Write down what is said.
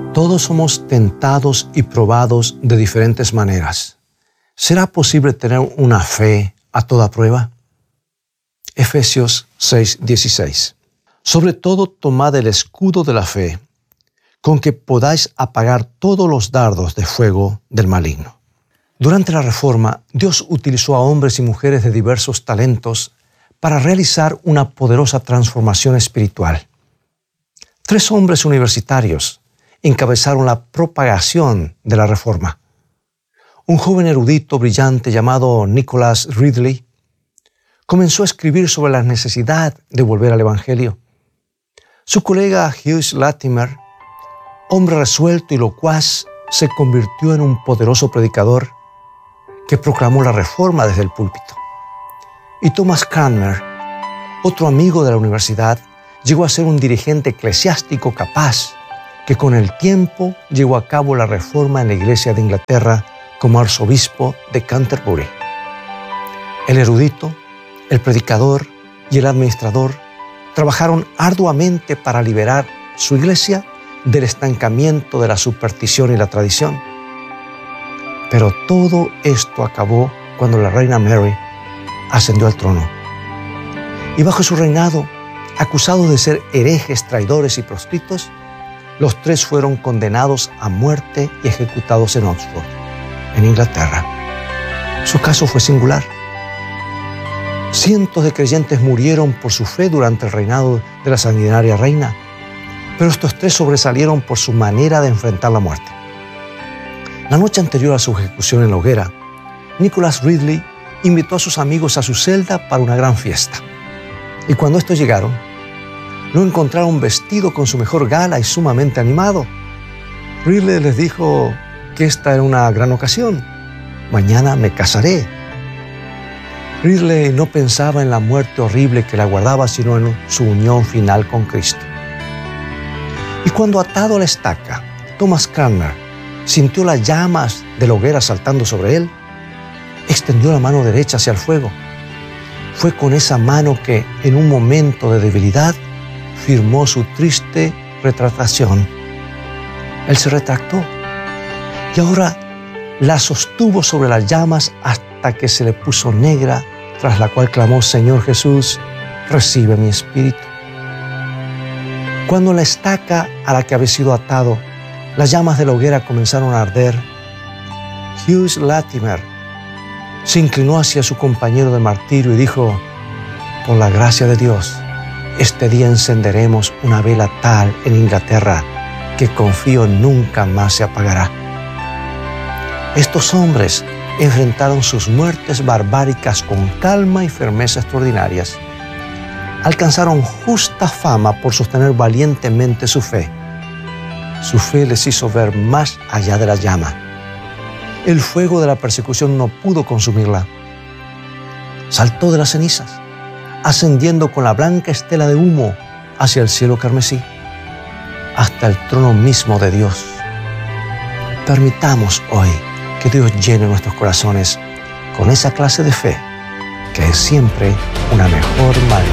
Todos somos tentados y probados de diferentes maneras. ¿Será posible tener una fe a toda prueba? Efesios 6:16. Sobre todo, tomad el escudo de la fe, con que podáis apagar todos los dardos de fuego del maligno. Durante la Reforma, Dios utilizó a hombres y mujeres de diversos talentos para realizar una poderosa transformación espiritual. 3 hombres universitarios encabezaron la propagación de la Reforma. Un joven erudito brillante llamado Nicholas Ridley comenzó a escribir sobre la necesidad de volver al Evangelio. Su colega Hugh Latimer, hombre resuelto y locuaz, se convirtió en un poderoso predicador que proclamó la Reforma desde el púlpito. Y Thomas Cranmer, otro amigo de la universidad, llegó a ser un dirigente eclesiástico capaz que con el tiempo llevó a cabo la Reforma en la Iglesia de Inglaterra como arzobispo de Canterbury. El erudito, el predicador y el administrador trabajaron arduamente para liberar su iglesia del estancamiento de la superstición y la tradición. Pero todo esto acabó cuando la reina Mary ascendió al trono. Y bajo su reinado, acusados de ser herejes, traidores y proscritos, los 3 fueron condenados a muerte y ejecutados en Oxford, en Inglaterra. Su caso fue singular. Cientos de creyentes murieron por su fe durante el reinado de la sanguinaria reina, pero estos 3 sobresalieron por su manera de enfrentar la muerte. La noche anterior a su ejecución en la hoguera, Nicholas Ridley invitó a sus amigos a su celda para una gran fiesta. Y cuando estos llegaron, lo encontraron vestido con su mejor gala y sumamente animado. Ridley les dijo que esta era una gran ocasión. Mañana me casaré. Ridley no pensaba en la muerte horrible que le aguardaba, sino en su unión final con Cristo. Y cuando atado a la estaca, Thomas Cranmer sintió las llamas de la hoguera saltando sobre él, extendió la mano derecha hacia el fuego. Fue con esa mano que, en un momento de debilidad, firmó su triste retractación. Él se retractó y ahora la sostuvo sobre las llamas hasta que se le puso negra, tras la cual clamó: Señor Jesús, recibe mi espíritu. Cuando la estaca a la que había sido atado, las llamas de la hoguera comenzaron a arder, Hugh Latimer se inclinó hacia su compañero de martirio y dijo: por la gracia de Dios, este día encenderemos una vela tal en Inglaterra que confío nunca más se apagará. Estos hombres enfrentaron sus muertes barbáricas con calma y firmeza extraordinarias. Alcanzaron justa fama por sostener valientemente su fe. Su fe les hizo ver más allá de la llama. El fuego de la persecución no pudo consumirla. Saltó de las cenizas, ascendiendo con la blanca estela de humo hacia el cielo carmesí, hasta el trono mismo de Dios. Permitamos hoy que Dios llene nuestros corazones con esa clase de fe que es siempre una mejor manera